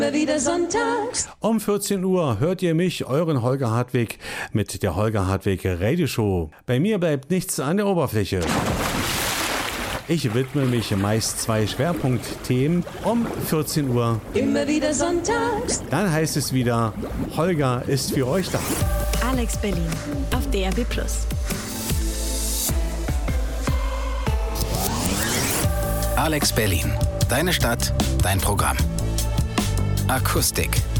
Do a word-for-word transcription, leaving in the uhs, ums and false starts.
Immer wieder sonntags. Um vierzehn Uhr hört ihr mich, euren Holger Hartwig, mit der Holger Hartwig Radio Show. Bei mir bleibt nichts an der Oberfläche. Ich widme mich meist zwei Schwerpunktthemen um vierzehn Uhr. Immer wieder sonntags. Dann heißt es wieder, Holger ist für euch da. Alex Berlin auf D R B Plus. Alex Berlin. Deine Stadt, dein Programm. Akustik.